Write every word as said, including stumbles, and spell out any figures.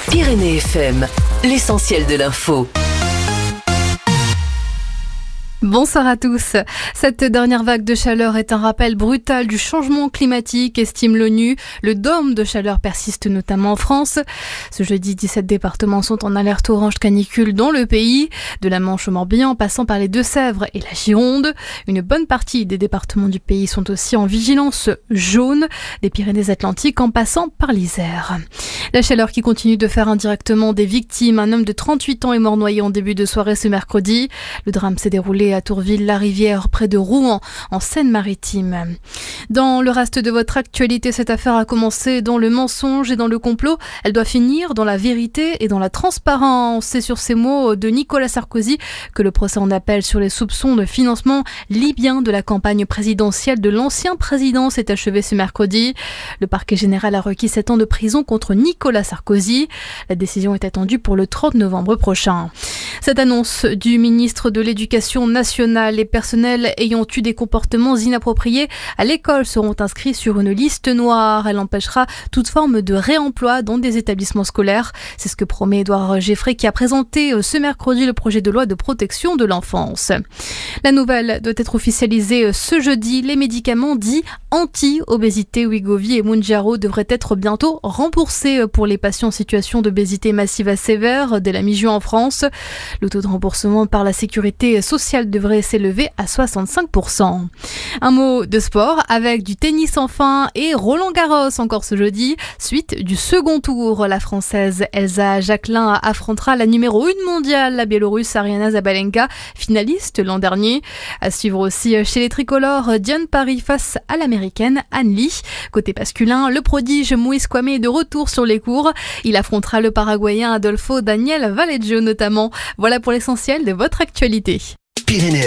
Pyrénées F M, l'essentiel de l'info. Bonsoir à tous. Cette dernière vague de chaleur est un rappel brutal du changement climatique, estime l'ONU. Le dôme de chaleur persiste notamment en France. Ce jeudi, dix-sept départements sont en alerte orange canicule dans le pays, de la Manche au Morbihan en passant par les Deux-Sèvres et la Gironde. Une bonne partie des départements du pays sont aussi en vigilance jaune, des Pyrénées-Atlantiques en passant par l'Isère. La chaleur qui continue de faire indirectement des victimes. Un homme de trente-huit ans est mort noyé en début de soirée ce mercredi. Le drame s'est déroulé à Tourville-la-Rivière, près de Rouen, en Seine-Maritime. Dans le reste de votre actualité, cette affaire a commencé dans le mensonge et dans le complot. Elle doit finir dans la vérité et dans la transparence. C'est sur ces mots de Nicolas Sarkozy que le procès en appel sur les soupçons de financement libyen de la campagne présidentielle de l'ancien président s'est achevé ce mercredi. Le parquet général a requis sept ans de prison contre Nicolas Sarkozy. La décision est attendue pour le trente novembre prochain. Cette annonce du ministre de l'Éducation nationale, les personnels ayant eu des comportements inappropriés à l'école seront inscrits sur une liste noire. Elle empêchera toute forme de réemploi dans des établissements scolaires. C'est ce que promet Édouard Geffray qui a présenté ce mercredi le projet de loi de protection de l'enfance. La nouvelle doit être officialisée ce jeudi. Les médicaments dits anti-obésité, Wegovy et Mounjaro devraient être bientôt remboursés pour les patients en situation d'obésité massive à sévère dès la mi-juin en France. Le taux de remboursement par la sécurité sociale devrait s'élever à soixante-cinq pour cent. Un mot de sport avec du tennis enfin et Roland Garros encore ce jeudi. Suite du second tour, la Française Elsa Jacquelin affrontera la numéro un mondiale, la Biélorusse Ariana Zabalenka, finaliste l'an dernier. À suivre aussi chez les tricolores, Diane Paris face à l'américaine Anne Lee. Côté masculin, le prodige Moïse Kwame est de retour sur les cours. Il affrontera le Paraguayen Adolfo Daniel Vallejo notamment. Voilà pour l'essentiel de votre actualité. Pyrénées